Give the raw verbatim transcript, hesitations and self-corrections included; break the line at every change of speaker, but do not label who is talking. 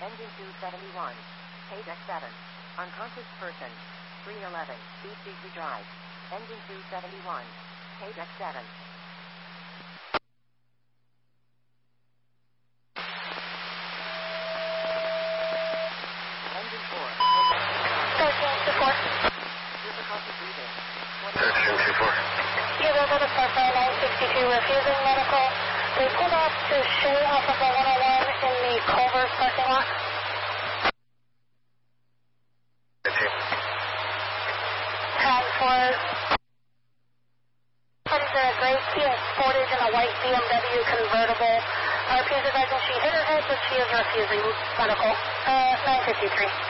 Engine two seventy-one. Page X seven. Unconscious person. three eleven. East Beasley Drive. Engine two seventy-one. Page X seven. Engine four.
thirteen two four.
Difficulty breathing.
thirteen two four.
You will go to Parkway nine sixty-two, refusing medical. They pulled off to Shea off of the one oh one in the Culver's parking lot. Time for under a gray Kia Sportage and a white B M W convertible. Our P S advising she hit her head, but she is refusing medical. Uh, nine fifty-three.